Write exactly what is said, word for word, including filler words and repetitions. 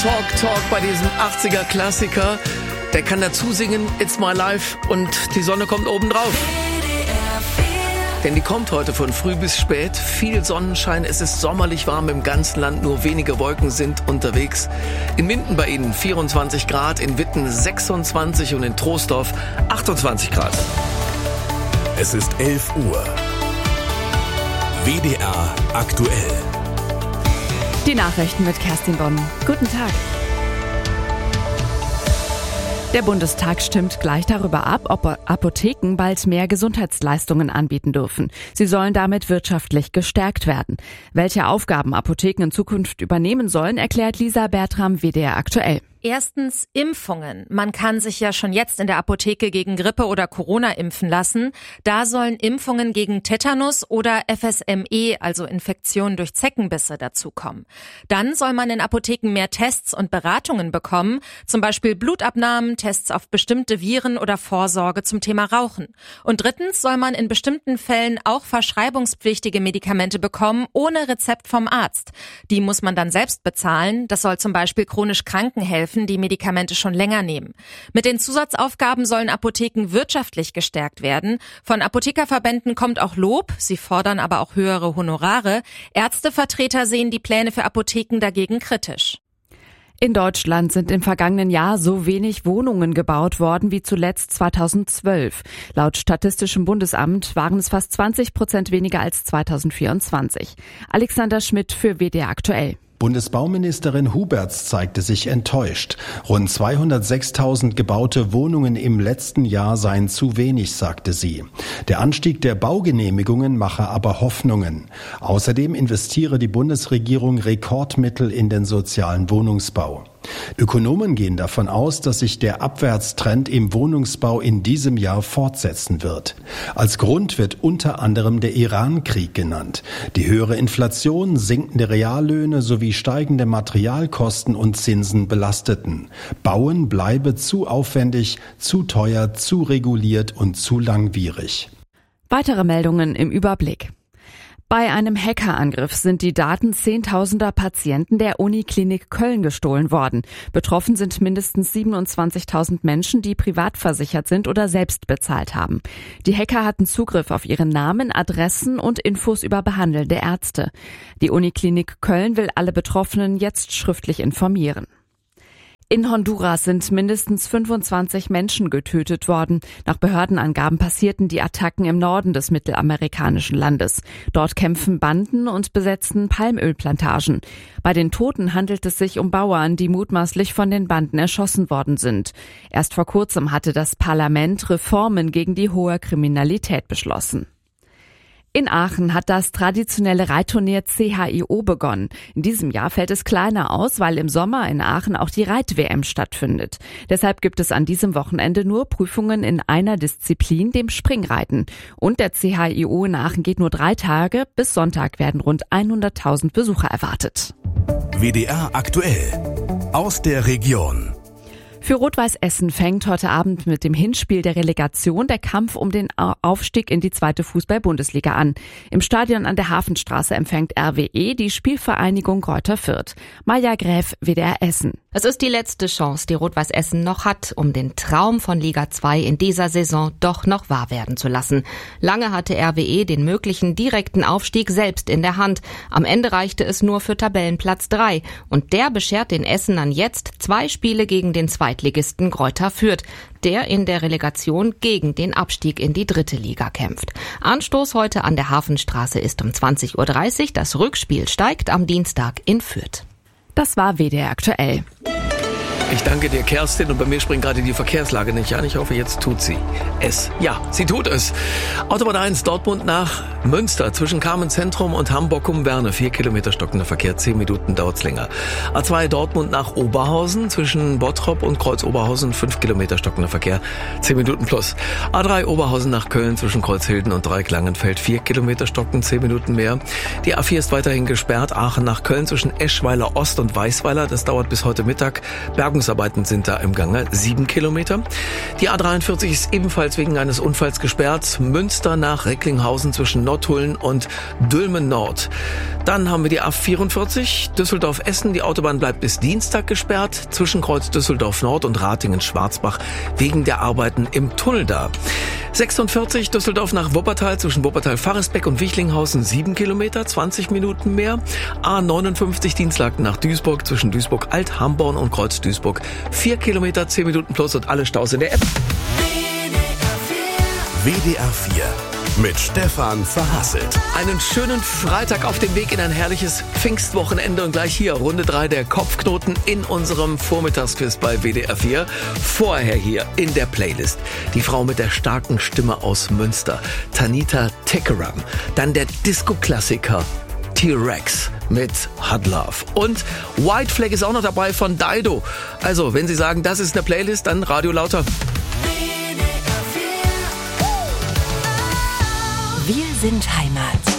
Talk, Talk bei diesem achtziger-Klassiker. Der kann dazu singen, It's My Life, und die Sonne kommt oben drauf. Denn die kommt heute von früh bis spät. Viel Sonnenschein, es ist sommerlich warm im ganzen Land, nur wenige Wolken sind unterwegs. In Minden bei Ihnen vierundzwanzig Grad, in Witten sechsundzwanzig und in Troisdorf achtundzwanzig Grad. Es ist elf Uhr. W D R aktuell. Die Nachrichten mit Kerstin Bonn. Guten Tag. Der Bundestag stimmt gleich darüber ab, ob Apotheken bald mehr Gesundheitsleistungen anbieten dürfen. Sie sollen damit wirtschaftlich gestärkt werden. Welche Aufgaben Apotheken in Zukunft übernehmen sollen, erklärt Lisa Bertram, W D R aktuell. Erstens Impfungen. Man kann sich ja schon jetzt in der Apotheke gegen Grippe oder Corona impfen lassen. Da sollen Impfungen gegen Tetanus oder F S M E, also Infektionen durch Zeckenbisse, dazukommen. Dann soll man in Apotheken mehr Tests und Beratungen bekommen, zum Beispiel Blutabnahmen, Tests auf bestimmte Viren oder Vorsorge zum Thema Rauchen. Und drittens soll man in bestimmten Fällen auch verschreibungspflichtige Medikamente bekommen, ohne Rezept vom Arzt. Die muss man dann selbst bezahlen. Das soll zum Beispiel chronisch Kranken helfen, die Medikamente schon länger nehmen. Mit den Zusatzaufgaben sollen Apotheken wirtschaftlich gestärkt werden. Von Apothekerverbänden kommt auch Lob, sie fordern aber auch höhere Honorare. Ärztevertreter sehen die Pläne für Apotheken dagegen kritisch. In Deutschland sind im vergangenen Jahr so wenig Wohnungen gebaut worden wie zuletzt zweitausendzwölf. Laut Statistischem Bundesamt waren es fast zwanzig Prozent weniger als zweitausendvierundzwanzig. Alexander Schmidt für W D R aktuell. Bundesbauministerin Huberts zeigte sich enttäuscht. Rund zweihundertsechstausend gebaute Wohnungen im letzten Jahr seien zu wenig, sagte sie. Der Anstieg der Baugenehmigungen mache aber Hoffnungen. Außerdem investiere die Bundesregierung Rekordmittel in den sozialen Wohnungsbau. Ökonomen gehen davon aus, dass sich der Abwärtstrend im Wohnungsbau in diesem Jahr fortsetzen wird. Als Grund wird unter anderem der Iran-Krieg genannt. Die höhere Inflation, sinkende Reallöhne sowie steigende Materialkosten und Zinsen belasteten. Bauen bleibe zu aufwendig, zu teuer, zu reguliert und zu langwierig. Weitere Meldungen im Überblick. Bei einem Hackerangriff sind die Daten zehntausender Patienten der Uniklinik Köln gestohlen worden. Betroffen sind mindestens siebenundzwanzigtausend Menschen, die privat versichert sind oder selbst bezahlt haben. Die Hacker hatten Zugriff auf ihre Namen, Adressen und Infos über behandelnde Ärzte. Die Uniklinik Köln will alle Betroffenen jetzt schriftlich informieren. In Honduras sind mindestens fünfundzwanzig Menschen getötet worden. Nach Behördenangaben passierten die Attacken im Norden des mittelamerikanischen Landes. Dort kämpfen Banden und besetzen Palmölplantagen. Bei den Toten handelt es sich um Bauern, die mutmaßlich von den Banden erschossen worden sind. Erst vor kurzem hatte das Parlament Reformen gegen die hohe Kriminalität beschlossen. In Aachen hat das traditionelle Reitturnier C H I O begonnen. In diesem Jahr fällt es kleiner aus, weil im Sommer in Aachen auch die Reit-W M stattfindet. Deshalb gibt es an diesem Wochenende nur Prüfungen in einer Disziplin, dem Springreiten. Und der C H I O in Aachen geht nur drei Tage. Bis Sonntag werden rund hunderttausend Besucher erwartet. W D R aktuell aus der Region. Für Rot-Weiß Essen fängt heute Abend mit dem Hinspiel der Relegation der Kampf um den Aufstieg in die zweite Fußball-Bundesliga an. Im Stadion an der Hafenstraße empfängt R W E die Spielvereinigung Greuther Fürth. Maja Gräf, W D R Essen. Es ist die letzte Chance, die Rot-Weiß Essen noch hat, um den Traum von Liga zwei in dieser Saison doch noch wahr werden zu lassen. Lange hatte R W E den möglichen direkten Aufstieg selbst in der Hand. Am Ende reichte es nur für Tabellenplatz drei. Und der beschert den Essenern jetzt zwei Spiele gegen den Zweitligisten Greuther Fürth, der in der Relegation gegen den Abstieg in die dritte Liga kämpft. Anstoß heute an der Hafenstraße ist um zwanzig Uhr dreißig. Das Rückspiel steigt am Dienstag in Fürth. Das war W D R aktuell. Ich danke dir, Kerstin, und bei mir springt gerade die Verkehrslage nicht an. Ich hoffe, jetzt tut sie es. Ja, sie tut es. Autobahn eins, Dortmund nach Münster, zwischen Kamenz-Zentrum und Hamburg-Umwerne. Vier Kilometer stockender Verkehr, zehn Minuten dauert's länger. A zwei, Dortmund nach Oberhausen, zwischen Bottrop und Kreuz-Oberhausen. Fünf Kilometer stockender Verkehr, zehn Minuten plus. A drei, Oberhausen nach Köln, zwischen Kreuzhilden und Dreiecklangenfeld. Vier Kilometer stocken, zehn Minuten mehr. Die A vier ist weiterhin gesperrt. Aachen nach Köln, zwischen Eschweiler Ost und Weißweiler. Das dauert bis heute Mittag. Bergen Bergungsarbeiten sind da im Gange, sieben Kilometer. Die A dreiundvierzig ist ebenfalls wegen eines Unfalls gesperrt. Münster nach Recklinghausen zwischen Nottuln und Dülmen Nord. Dann haben wir die A vierundvierzig, Düsseldorf-Essen. Die Autobahn bleibt bis Dienstag gesperrt. Zwischenkreuz Düsseldorf Nord und Ratingen-Schwarzbach wegen der Arbeiten im Tunnel da. sechsundvierzig, Düsseldorf nach Wuppertal zwischen Wuppertal-Faresbeck und Wichlinghausen, sieben Kilometer, zwanzig Minuten mehr. A neunundfünfzig, Dienstlaken nach Duisburg zwischen Duisburg-Alt-Hamborn und Kreuz Duisburg, vier Kilometer, zehn Minuten plus und alle Staus in der App. W D R vier mit Stefan Verhasselt. Einen schönen Freitag auf dem Weg in ein herrliches Pfingstwochenende und gleich hier Runde drei der Kopfknoten in unserem Vormittagsquiz bei W D R vier. Vorher hier in der Playlist die Frau mit der starken Stimme aus Münster, Tanita Tikaram. Dann der Disco-Klassiker T-Rex mit Hot Love. Und White Flag ist auch noch dabei von Dido. Also, wenn Sie sagen, das ist eine Playlist, dann Radio lauter. Wir sind Heimat.